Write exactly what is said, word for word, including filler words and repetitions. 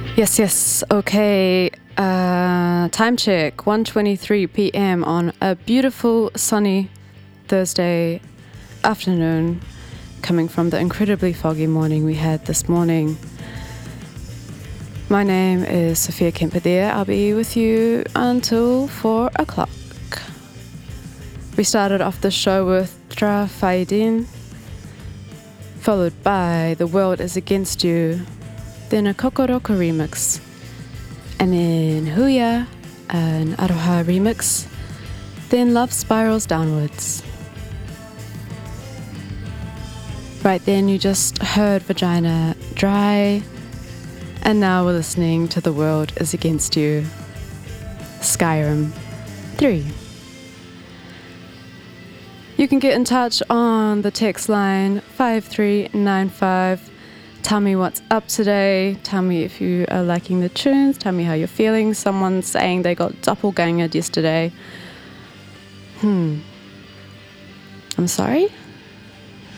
Yes, yes, okay. Uh, time check, one twenty-three p.m. on a beautiful sunny Thursday afternoon, coming from the incredibly foggy morning we had this morning. My name is Sophia Kemper. I'll be with you until four o'clock. We started off the show with Tra Faidin, followed by The World Is Against You, then a Kokoroko remix, and then Huya, an Aroha remix, then Love Spirals Downwards. Right then you just heard Vagina Dry, and now we're listening to The World Is Against You, Skyrim three. You can get in touch on the text line five three nine five. Tell me what's up today. Tell me if you are liking the tunes. Tell me how you're feeling. Someone's saying they got doppelgangered yesterday. Hmm. I'm sorry?